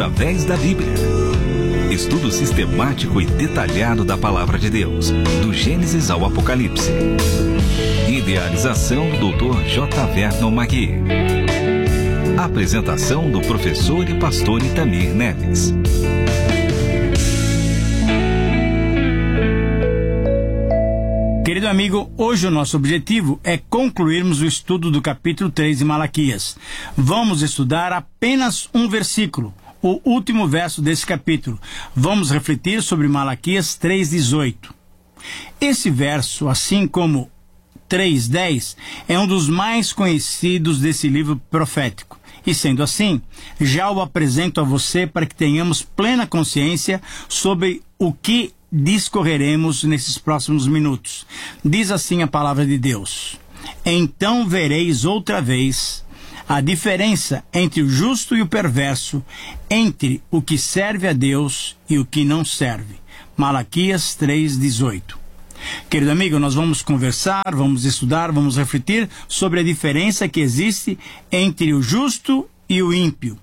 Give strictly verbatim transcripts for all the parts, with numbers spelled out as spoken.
através da Bíblia. Estudo sistemático e detalhado da Palavra de Deus, do Gênesis ao Apocalipse. Idealização do doutor J. Vernon Magui. Apresentação do professor e pastor Itamir Neves. Querido amigo, hoje o nosso objetivo é concluirmos o estudo do capítulo três de Malaquias. Vamos estudar apenas um versículo, o último verso desse capítulo. Vamos refletir sobre Malaquias três, dezoito. Esse verso, assim como três, dez, é um dos mais conhecidos desse livro profético. E sendo assim, já o apresento a você para que tenhamos plena consciência sobre o que discorreremos nesses próximos minutos. Diz assim a palavra de Deus: então vereis outra vez a diferença entre o justo e o perverso, entre o que serve a Deus e o que não serve. Malaquias três, dezoito. Querido amigo, nós vamos conversar, vamos estudar, vamos refletir sobre a diferença que existe entre o justo e o ímpio.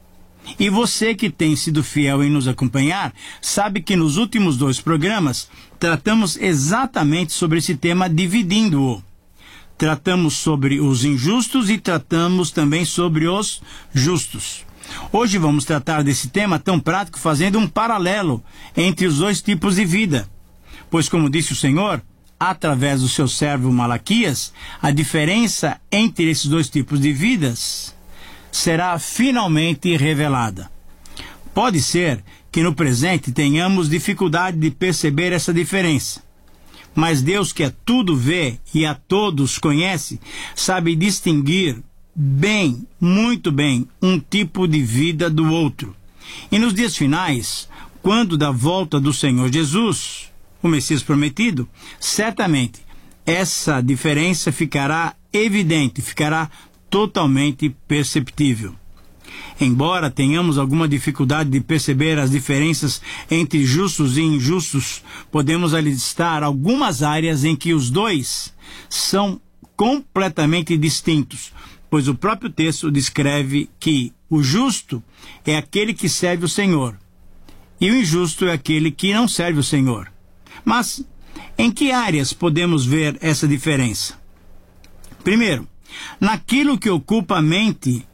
E você que tem sido fiel em nos acompanhar, sabe que nos últimos dois programas tratamos exatamente sobre esse tema, dividindo-o. Tratamos sobre os injustos e tratamos também sobre os justos. Hoje vamos tratar desse tema tão prático, fazendo um paralelo entre os dois tipos de vida. Pois, como disse o Senhor, através do seu servo Malaquias, a diferença entre esses dois tipos de vidas será finalmente revelada. Pode ser que no presente tenhamos dificuldade de perceber essa diferença. Mas Deus, que a tudo vê e a todos conhece, sabe distinguir bem, muito bem, um tipo de vida do outro. E nos dias finais, quando da volta do Senhor Jesus, o Messias prometido, certamente essa diferença ficará evidente, ficará totalmente perceptível. Embora tenhamos alguma dificuldade de perceber as diferenças entre justos e injustos, podemos alistar algumas áreas em que os dois são completamente distintos, pois o próprio texto descreve que o justo é aquele que serve o Senhor e o injusto é aquele que não serve o Senhor. Mas em que áreas podemos ver essa diferença? Primeiro, naquilo que ocupa a mente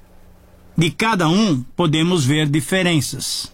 de cada um, podemos ver diferenças.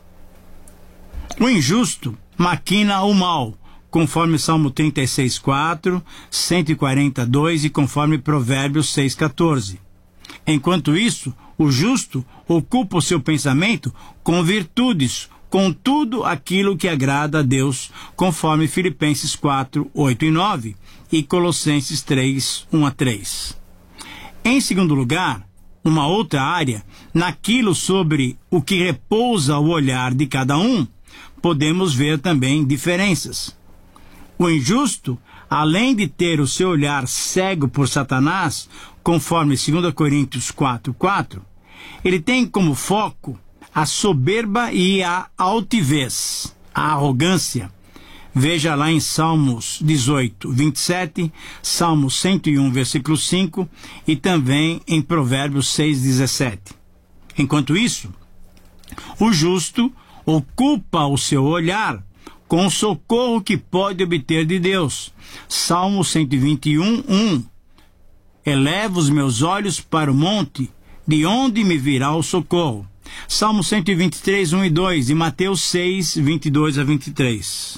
O injusto maquina o mal, conforme Salmo trinta e seis, quatro, cento e quarenta, dois e conforme Provérbios seis, quatorze. Enquanto isso, o justo ocupa o seu pensamento com virtudes, com tudo aquilo que agrada a Deus, conforme Filipenses quatro, oito e nove e Colossenses três, um a três. Em segundo lugar, numa outra área, naquilo sobre o que repousa o olhar de cada um, podemos ver também diferenças. O injusto, além de ter o seu olhar cego por Satanás, conforme dois Coríntios quatro, quatro, ele tem como foco a soberba e a altivez, a arrogância. Veja lá em Salmos dezoito, vinte e sete, Salmo cento e um, versículo cinco e também em Provérbios seis, dezessete. Enquanto isso, o justo ocupa o seu olhar com o socorro que pode obter de Deus. Salmo cento e vinte e um, um. Eleva os meus olhos para o monte, de onde me virá o socorro. Salmo cento e vinte e três, um e dois e Mateus seis, vinte e dois a vinte e três.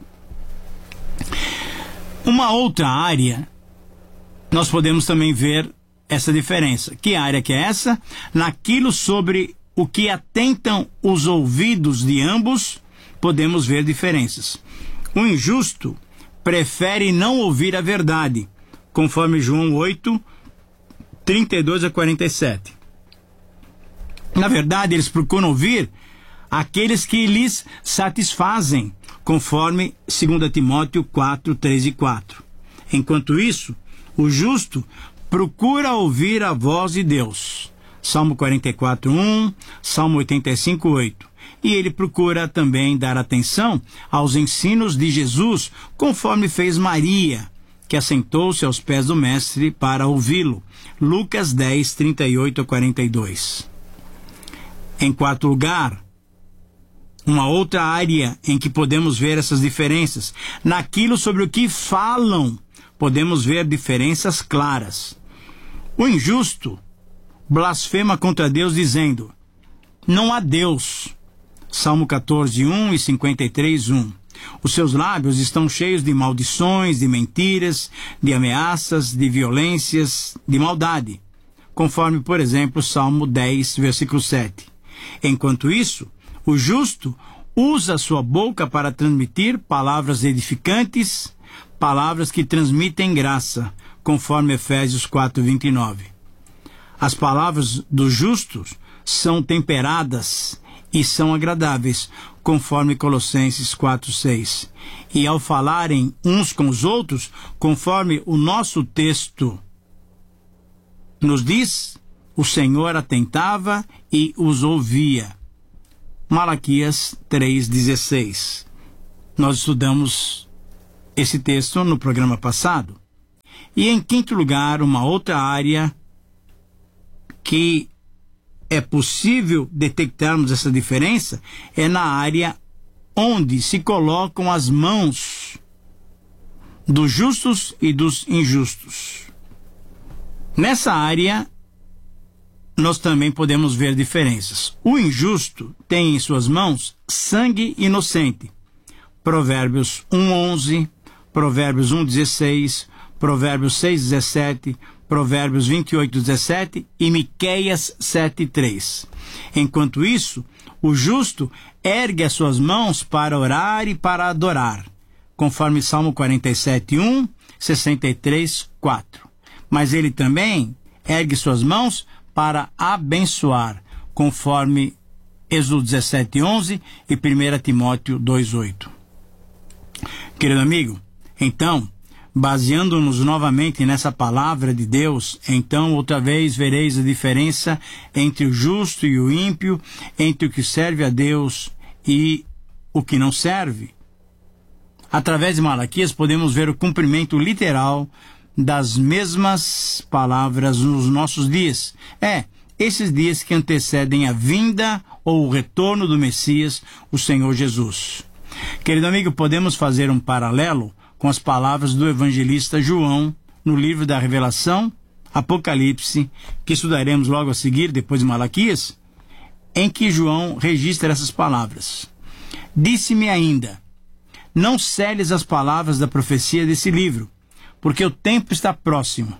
Uma outra área, nós podemos também ver essa diferença. Que área que é essa? Naquilo sobre o que atentam os ouvidos de ambos, podemos ver diferenças. O injusto prefere não ouvir a verdade, conforme João oito, trinta e dois a quarenta e sete. Na verdade, eles procuram ouvir aqueles que lhes satisfazem, conforme dois Timóteo quatro, três e quatro. Enquanto isso, o justo procura ouvir a voz de Deus. Salmo quarenta e quatro, um, Salmo oitenta e cinco, oito. E ele procura também dar atenção aos ensinos de Jesus, conforme fez Maria, que assentou-se aos pés do Mestre para ouvi-lo. Lucas dez, trinta e oito a quarenta e dois. Em quarto lugar, uma outra área em que podemos ver essas diferenças. Naquilo sobre o que falam, podemos ver diferenças claras. O injusto blasfema contra Deus dizendo: não há Deus. Salmo catorze, um e cinquenta e três, um. Os seus lábios estão cheios de maldições, de mentiras, de ameaças, de violências, de maldade. Conforme, por exemplo, Salmo dez, versículo sete. Enquanto isso, o justo usa sua boca para transmitir palavras edificantes, palavras que transmitem graça, conforme Efésios quatro, vinte e nove. As palavras dos justos são temperadas e são agradáveis, conforme Colossenses quatro, seis. E ao falarem uns com os outros, conforme o nosso texto nos diz, o Senhor atentava e os ouvia. Malaquias três, dezesseis. Nós estudamos esse texto no programa passado. E em quinto lugar, uma outra área que é possível detectarmos essa diferença é na área onde se colocam as mãos dos justos e dos injustos. Nessa área, nós também podemos ver diferenças. O injusto tem em suas mãos sangue inocente. Provérbios um, onze, Provérbios um, dezesseis, Provérbios seis, dezessete, Provérbios vinte e oito, dezessete e Miqueias sete, três. Enquanto isso, o justo ergue as suas mãos para orar e para adorar, conforme Salmo quarenta e sete, um, sessenta e três, quatro. Mas ele também ergue suas mãos para abençoar, conforme Êxodo dezessete, onze e primeira Timóteo dois, oito. Querido amigo, então, baseando-nos novamente nessa palavra de Deus, então outra vez vereis a diferença entre o justo e o ímpio, entre o que serve a Deus e o que não serve. Através de Malaquias podemos ver o cumprimento literal das mesmas palavras nos nossos dias. É, esses dias que antecedem a vinda ou o retorno do Messias, o Senhor Jesus. Querido amigo, podemos fazer um paralelo com as palavras do evangelista João no livro da Revelação, Apocalipse, que estudaremos logo a seguir, depois de Malaquias, em que João registra essas palavras. Disse-me ainda: não seles as palavras da profecia desse livro, porque o tempo está próximo.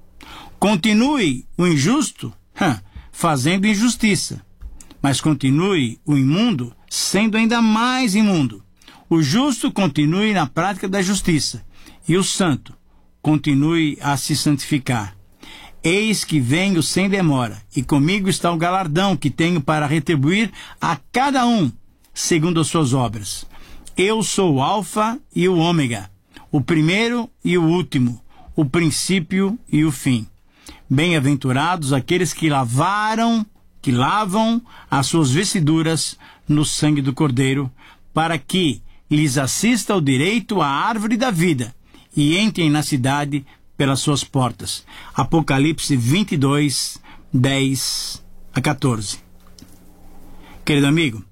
Continue o injusto hum, fazendo injustiça, mas continue o imundo sendo ainda mais imundo. O justo continue na prática da justiça, e o santo continue a se santificar. Eis que venho sem demora, e comigo está o galardão que tenho para retribuir a cada um segundo as suas obras. Eu sou o Alfa e o Ômega, o primeiro e o último, o princípio e o fim. Bem-aventurados aqueles que lavaram, que lavam as suas vestiduras no sangue do Cordeiro, para que lhes assista o direito à árvore da vida e entrem na cidade pelas suas portas. Apocalipse vinte e dois, dez a quatorze. Querido amigo,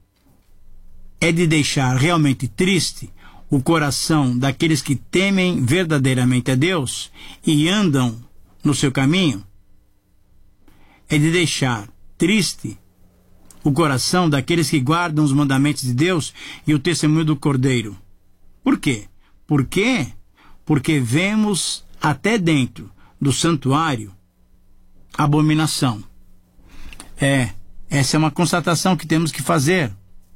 é de deixar realmente triste o coração daqueles que temem verdadeiramente a Deus e andam no seu caminho. É de deixar triste o coração daqueles que guardam os mandamentos de Deus e o testemunho do Cordeiro. Por quê? Por quê? Porque vemos até dentro do santuário abominação. É, essa é uma constatação que temos que fazer.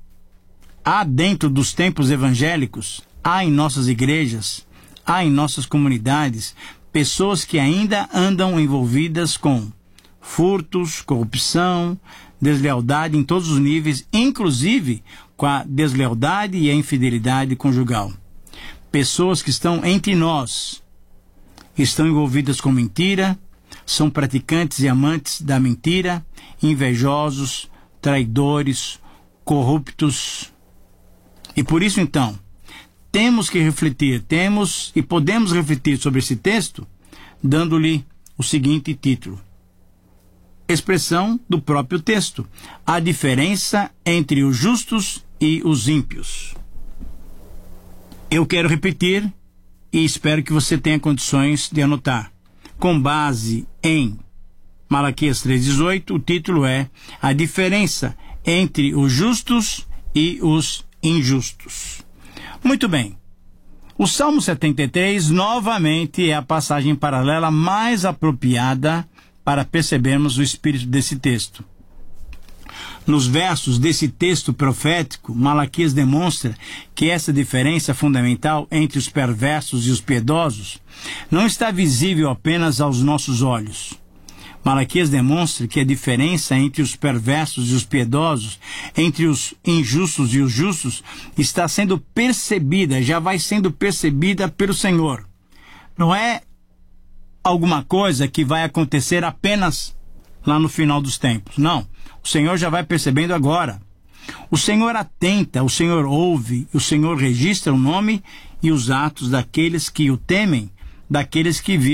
Há dentro dos templos evangélicos, há em nossas igrejas, há em nossas comunidades, pessoas que ainda andam envolvidas com furtos, corrupção, deslealdade em todos os níveis, inclusive com a deslealdade e a infidelidade conjugal. Pessoas que estão entre nós, estão envolvidas com mentira, são praticantes e amantes da mentira, invejosos, traidores, corruptos. E por isso, então, temos que refletir, temos e podemos refletir sobre esse texto, dando-lhe o seguinte título: expressão do próprio texto, a diferença entre os justos e os ímpios. Eu quero repetir e espero que você tenha condições de anotar. Com base em Malaquias três, dezoito, o título é A Diferença entre os Justos e os Injustos. Muito bem. O Salmo setenta e três, novamente, é a passagem paralela mais apropriada para percebermos o espírito desse texto. Nos versos desse texto profético, Malaquias demonstra que essa diferença fundamental entre os perversos e os piedosos não está visível apenas aos nossos olhos. Malaquias demonstra que a diferença entre os perversos e os piedosos, entre os injustos e os justos, está sendo percebida, já vai sendo percebida pelo Senhor. Não é alguma coisa que vai acontecer apenas lá no final dos tempos. Não. O Senhor já vai percebendo agora. O Senhor atenta, o Senhor ouve, o Senhor registra o nome e os atos daqueles que o temem, daqueles que vivem